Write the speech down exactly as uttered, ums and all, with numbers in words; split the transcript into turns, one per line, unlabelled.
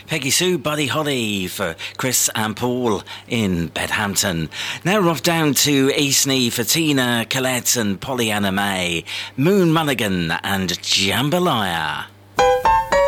Peggy Sue, Buddy Holly for Chris and Paul in Bedhampton. Now we're off down to Eastney for Tina, Colette and Pollyanna May, Moon Mulligan and Jambalaya.